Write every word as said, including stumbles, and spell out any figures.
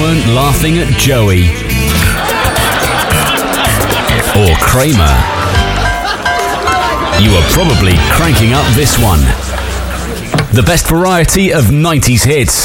weren't laughing at Joey or Kramer, you were probably cranking up this one. The best variety of nineties hits.